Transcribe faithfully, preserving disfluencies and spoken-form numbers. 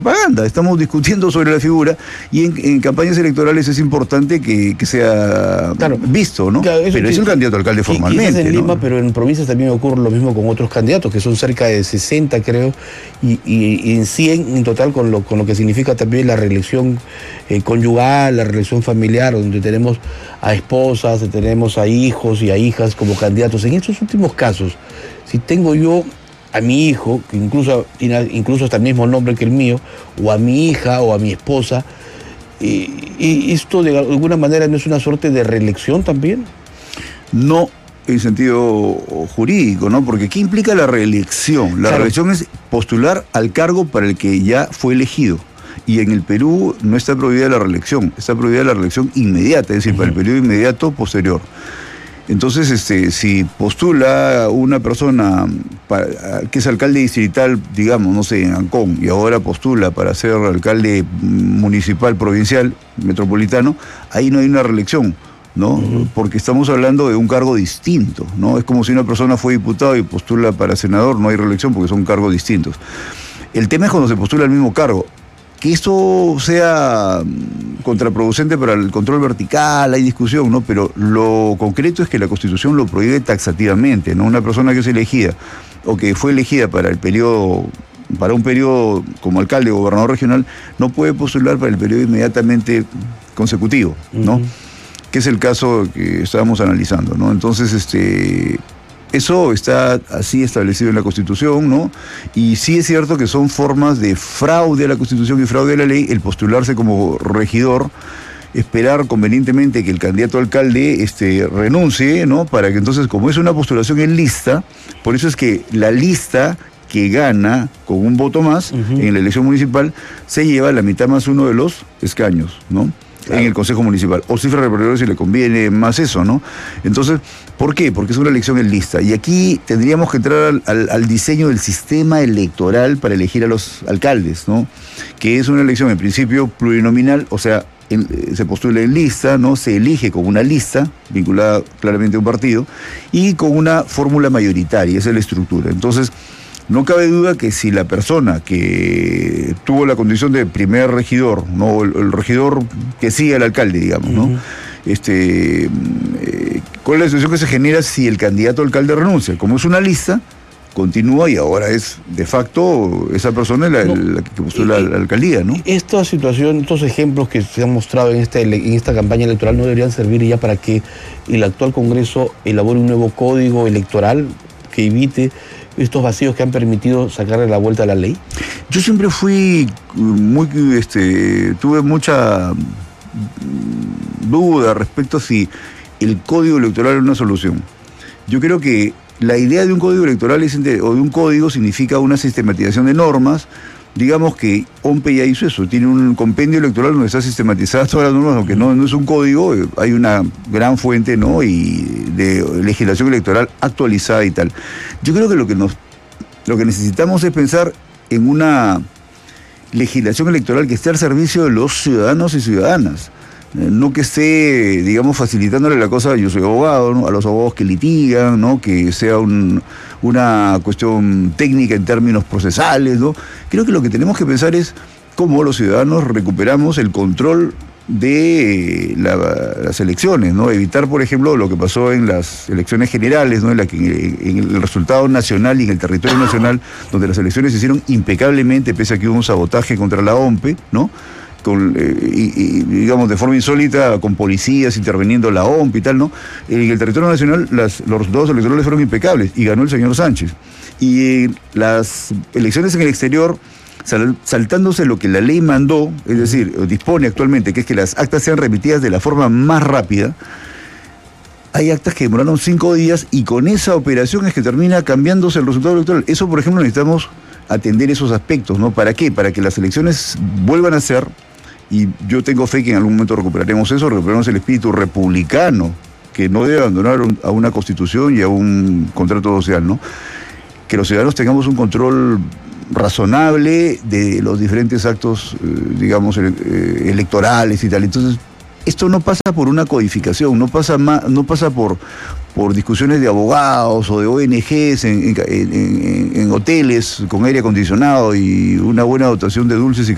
propaganda, estamos discutiendo sobre la figura y en, en campañas electorales es importante que, que sea claro, visto, ¿no? Claro, pero es el candidato a alcalde formalmente. Quizás en ¿no? Lima, pero en provincias también ocurre lo mismo con otros candidatos, que son cerca de sesenta, creo, y, y, y en cien en total, con lo, con lo que significa también la reelección eh, conyugal, la reelección familiar, donde tenemos a esposas, tenemos a hijos y a hijas como candidatos. En estos últimos casos, si tengo yo a mi hijo, que incluso tiene incluso hasta el mismo nombre que el mío, o a mi hija o a mi esposa, y, y esto de alguna manera no es una suerte de reelección también. No en sentido jurídico, ¿no? Porque ¿qué implica la reelección? La claro. reelección es postular al cargo para el que ya fue elegido. Y en el Perú no está prohibida la reelección, está prohibida la reelección inmediata, es decir, uh-huh. para el periodo inmediato posterior. Entonces, este, si postula una persona para, que es alcalde distrital, digamos, no sé, en Ancón, y ahora postula para ser alcalde municipal, provincial, metropolitano, ahí no hay una reelección, ¿no? Uh-huh. Porque estamos hablando de un cargo distinto, ¿no? Es como si una persona fue diputado y postula para senador, no hay reelección porque son cargos distintos. El tema es cuando se postula el mismo cargo. Que esto sea contraproducente para el control vertical, hay discusión, ¿no? Pero lo concreto es que la Constitución lo prohíbe taxativamente, ¿no? Una persona que es elegida o que fue elegida para el periodo, para un periodo como alcalde o gobernador regional, no puede postular para el periodo inmediatamente consecutivo, ¿no? Uh-huh. Que es el caso que estábamos analizando, ¿no? Entonces, este... eso está así establecido en la Constitución, ¿no? Y sí es cierto que son formas de fraude a la Constitución y fraude a la ley el postularse como regidor, esperar convenientemente que el candidato a alcalde este, renuncie, ¿no? Para que entonces, como es una postulación en lista, por eso es que la lista que gana con un voto más uh-huh. en la elección municipal se lleva la mitad más uno de los escaños, ¿no? Claro. En el Consejo Municipal, o cifra repartidora si le conviene más eso, ¿no? Entonces, ¿por qué? Porque es una elección en lista. Y aquí tendríamos que entrar al, al, al diseño del sistema electoral para elegir a los alcaldes, ¿no? Que es una elección en principio plurinominal, o sea, en, se postula en lista, ¿no? Se elige con una lista, vinculada claramente a un partido, y con una fórmula mayoritaria, esa es la estructura. Entonces, no cabe duda que si la persona que tuvo la condición de primer regidor, ¿no? el, el regidor que sigue al alcalde, digamos, ¿no? Uh-huh. Este, eh, ¿cuál es la situación que se genera si el candidato a alcalde renuncia? Como es una lista, continúa y ahora es de facto esa persona la, no, la que postula la, la alcaldía, ¿no? Esta situación, estos ejemplos que se han mostrado en esta, en esta campaña electoral no deberían servir ya para que el actual Congreso elabore un nuevo código electoral que evite estos vacíos que han permitido sacarle la vuelta a la ley. Yo siempre fui muy, este, tuve mucha duda respecto a si el código electoral es una solución. Yo creo que la idea de un código electoral es, o de un código significa una sistematización de normas. Digamos que O M P E ya hizo eso, tiene un compendio electoral donde está sistematizadas todas las normas, aunque no, no es un código, hay una gran fuente, ¿no? Y de legislación electoral actualizada y tal. Yo creo que lo que nos, lo que necesitamos es pensar en una legislación electoral que esté al servicio de los ciudadanos y ciudadanas. No que esté, digamos, facilitándole la cosa, yo soy abogado, ¿no? A los abogados que litigan, ¿no? Que sea un, una cuestión técnica en términos procesales, ¿no? Creo que lo que tenemos que pensar es cómo los ciudadanos recuperamos el control de la, las elecciones, ¿no? Evitar, por ejemplo, lo que pasó en las elecciones generales, ¿no? En la que en el resultado nacional y en el territorio nacional, donde las elecciones se hicieron impecablemente, pese a que hubo un sabotaje contra la O M P E, ¿no? Con, eh, y, y, digamos, de forma insólita, con policías interviniendo la O M P y tal, ¿no? En el territorio nacional las, los resultados electorales fueron impecables y ganó el señor Sánchez. Y eh, las elecciones en el exterior, sal, saltándose lo que la ley mandó, es decir, dispone actualmente, que es que las actas sean remitidas de la forma más rápida, hay actas que demoraron cinco días y con esa operación es que termina cambiándose el resultado electoral. Eso, por ejemplo, necesitamos atender esos aspectos, ¿no? ¿Para qué? Para que las elecciones vuelvan a ser, y yo tengo fe que en algún momento recuperaremos eso, recuperaremos el espíritu republicano, que no debe abandonar a una constitución y a un contrato social, ¿no? Que los ciudadanos tengamos un control razonable de los diferentes actos, eh, digamos, ele eh, electorales y tal. Entonces, esto no pasa por una codificación, no pasa, ma no pasa por, por discusiones de abogados o de O N Ges en, en, en, en hoteles con aire acondicionado y una buena dotación de dulces y